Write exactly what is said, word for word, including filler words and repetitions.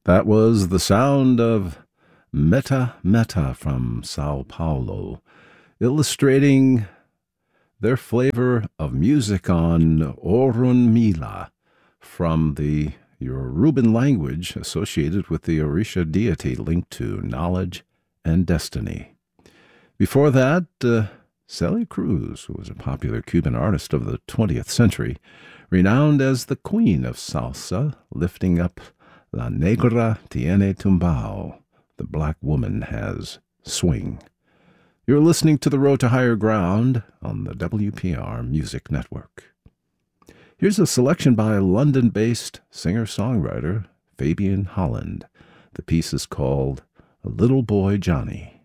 That was the sound of Meta Meta from Sao Paulo, illustrating their flavor of music on Orun Mila from the Yoruban language associated with the Orisha deity linked to knowledge and destiny. Before that, uh, Celia Cruz, who was a popular Cuban artist of the twentieth century, renowned as the queen of salsa, lifting up La Negra Tiene Tumbao, the black woman has swing. You're listening to The Road to Higher Ground on the W P R Music Network. Here's a selection by London-based singer-songwriter Fabian Holland. The piece is called A Little Boy Johnny.